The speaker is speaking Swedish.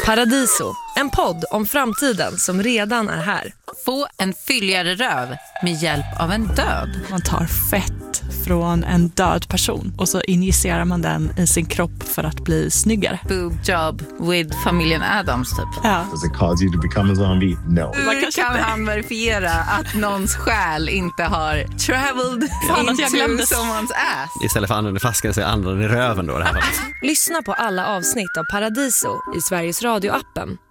Paradiso, en podd om framtiden som redan är här. Få en fylligare röv med hjälp av en död. Man tar fett från en död person och så injicerar man den i sin kropp för att bli snyggare. Boob job with familjen Addams typ. Ja. Does it cause you to become a zombie? No. Hur kan han verifiera att någons själ inte har traveled into someone's ass? Istället för anden i flaskan så är anden i röven då. Det här. Lyssna på alla avsnitt av Paradiso i Sveriges Radio-appen